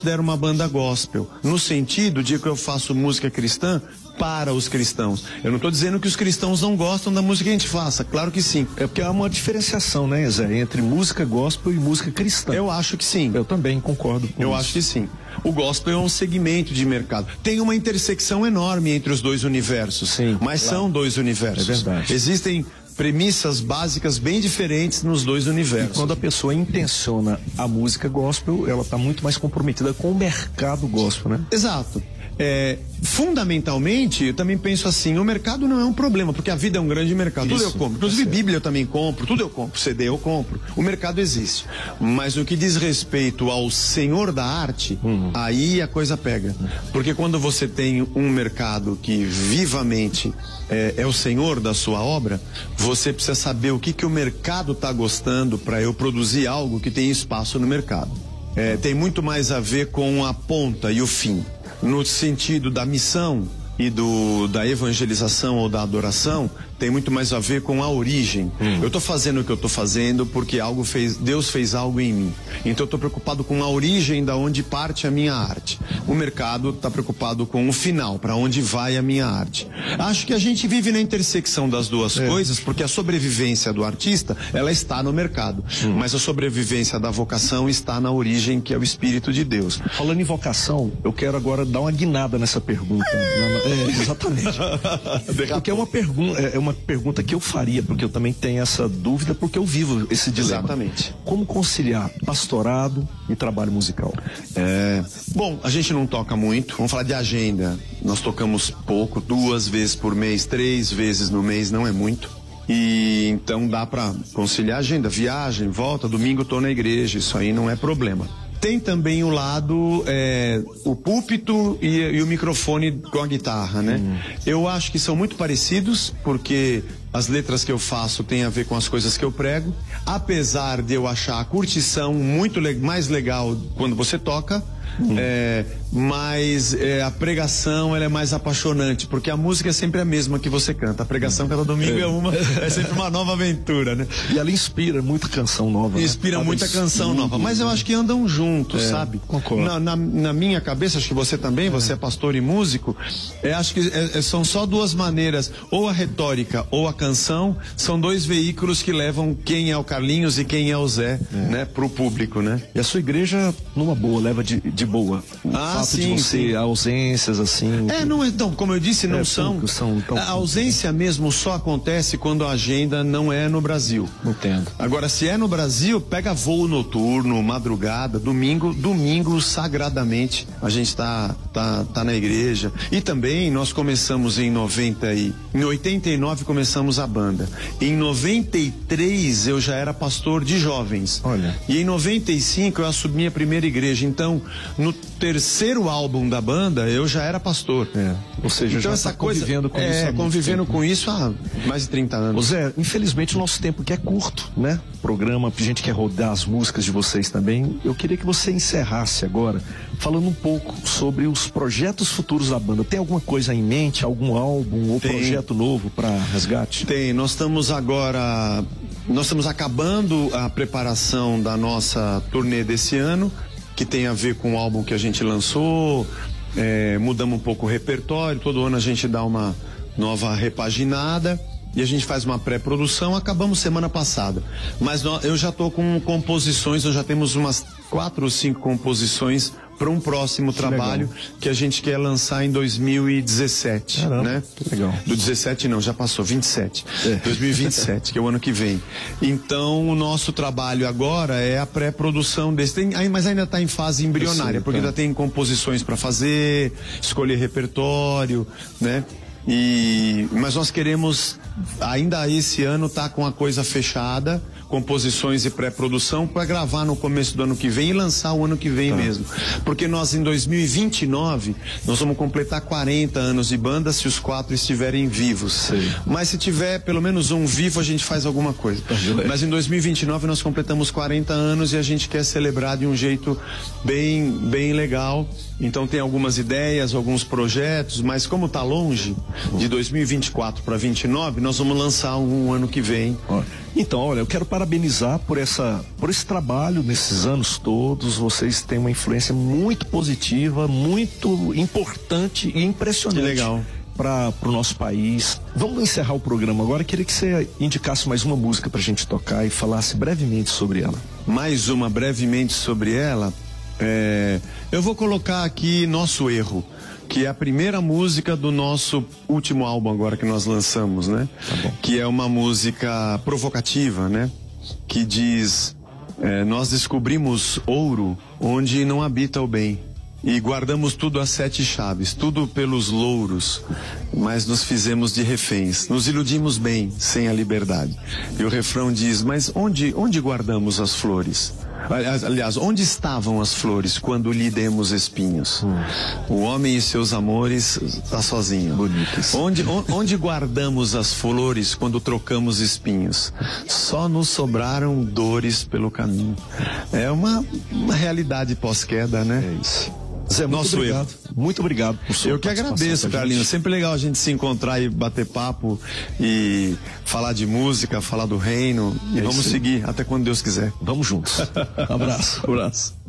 considero uma banda gospel, no sentido de que eu faço música cristã para os cristãos. Eu não estou dizendo que os cristãos não gostam da música que a gente faça, claro que sim. É porque há uma diferenciação, né, Zé, entre música gospel e música cristã. Eu acho que sim. Eu também concordo com isso. Eu acho que sim. O gospel é um segmento de mercado. Tem uma intersecção enorme entre os dois universos. Sim, mas claro. São dois universos. É verdade. Existem premissas básicas bem diferentes nos dois universos. E quando a pessoa intenciona a música gospel, ela está muito mais comprometida com o mercado gospel, né? Exato. Fundamentalmente, eu também penso assim, o mercado não é um problema, porque a vida é um grande mercado. Tudo eu compro. Inclusive Bíblia eu também compro, tudo eu compro, CD eu compro. O mercado existe. Mas no que diz respeito ao senhor da arte, aí a coisa pega. Porque quando você tem um mercado que vivamente é o senhor da sua obra, você precisa saber o que o mercado está gostando para eu produzir algo que tem espaço no mercado. Tem muito mais a ver com a ponta e o fim. No sentido da missão e da evangelização ou da adoração, tem muito mais a ver com a origem. Eu estou fazendo o que eu estou fazendo porque Deus fez algo em mim. Então eu estou preocupado com a origem da onde parte a minha arte. O mercado está preocupado com o final, para onde vai a minha arte. Acho que a gente vive na intersecção das duas coisas, porque a sobrevivência do artista, ela está no mercado. Mas a sobrevivência da vocação está na origem, que é o Espírito de Deus. Falando em vocação, eu quero agora dar uma guinada nessa pergunta. Exatamente. Porque é uma pergunta que eu faria, porque eu também tenho essa dúvida, porque eu vivo esse dilema. Exatamente. Como conciliar pastorado e trabalho musical? Bom, a gente não toca muito. Vamos falar de agenda. Nós tocamos pouco, 2 vezes por mês, 3 vezes no mês, não é muito. E então dá para conciliar a agenda, viagem, volta, domingo tô na igreja, isso aí não é problema. Tem também o lado, o púlpito e o microfone com a guitarra, né? Eu acho que são muito parecidos, porque as letras que eu faço têm a ver com as coisas que eu prego. Apesar de eu achar a curtição muito mais legal quando você toca, mas a pregação ela é mais apaixonante, porque a música é sempre a mesma que você canta. A pregação cada domingo é sempre uma nova aventura, né? E ela inspira muita canção nova. Inspira muita canção nova, mas eu acho que andam juntos, sabe? Concordo. Na minha cabeça, acho que você também, você é pastor e músico, acho que são só 2 maneiras, ou a retórica ou a canção, são 2 veículos que levam quem é o Carlinhos e quem é o Zé, né, pro público, né? E a sua igreja, numa boa, leva de boa. O fato de você, ausências assim. Então, como eu disse, não são. A ausência mesmo só acontece quando a agenda não é no Brasil. Entendo. Agora, se é no Brasil, pega voo noturno, madrugada, domingo sagradamente a gente tá na igreja. E também nós começamos em 89 começamos a banda. Em 93 eu já era pastor de jovens. Olha. E em 95 eu assumi a primeira igreja. Então, no 3º álbum da banda, eu já era pastor. Ou seja, então, já essa tá coisa, convivendo com isso. Convivendo com isso há mais de 30 anos. Zé, infelizmente o nosso tempo aqui é curto, né? Programa, a gente quer rodar as músicas de vocês também. Eu queria que você encerrasse agora falando um pouco sobre os projetos futuros da banda. Tem alguma coisa em mente, algum álbum ou projeto novo para Resgate? Tem, nós estamos acabando a preparação da nossa turnê desse ano, que tem a ver com o álbum que a gente lançou, mudamos um pouco o repertório, todo ano a gente dá uma nova repaginada e a gente faz uma pré-produção, acabamos semana passada. Mas eu já estou com composições, nós já temos umas 4 ou 5 composições para um próximo trabalho que a gente quer lançar em 2017. Caramba, né? Que legal. Do 17 não, já passou, 27. 2027, que é o ano que vem. Então, o nosso trabalho agora é a pré-produção desse. Mas ainda está em fase embrionária, porque ainda tem composições para fazer, escolher repertório, né? Mas nós queremos, ainda esse ano, estar com a coisa fechada, composições e pré-produção, para gravar no começo do ano que vem e lançar o ano que vem mesmo. Porque nós, em 2029, nós vamos completar 40 anos de banda, se os 4 estiverem vivos. Sei. Mas se tiver pelo menos um vivo, a gente faz alguma coisa. Mas em 2029 nós completamos 40 anos e a gente quer celebrar de um jeito bem legal. Então tem algumas ideias, alguns projetos, mas como está longe, de 2024 para 29, nós vamos lançar um ano que vem. Então, olha, eu quero parabenizar por esse trabalho nesses anos todos. Vocês têm uma influência muito positiva, muito importante e impressionante. Que legal. Para o nosso país. Vamos encerrar o programa agora. Queria que você indicasse mais uma música para a gente tocar e falasse brevemente sobre ela. Mais uma brevemente sobre ela. Eu vou colocar aqui Nosso Erro, que é a primeira música do nosso último álbum agora que nós lançamos, né? Tá bom. Que é uma música provocativa, né? Que diz, nós descobrimos ouro onde não habita o bem. E guardamos tudo às 7 chaves, tudo pelos louros, mas nos fizemos de reféns. Nos iludimos bem, sem a liberdade. E o refrão diz, mas onde guardamos as flores? Aliás, onde estavam as flores quando lhe demos espinhos? O homem e seus amores está sozinho. Bonitas. Onde guardamos as flores quando trocamos espinhos? Só nos sobraram dores pelo caminho. É uma realidade pós-queda, né? É isso. Zé, muito Nosso obrigado. erro. Muito obrigado por sua Eu que agradeço, Carlinhos. Sempre legal a gente se encontrar e bater papo e falar de música, falar do reino. E vamos seguir até quando Deus quiser. Vamos juntos. Abraço. Abraço.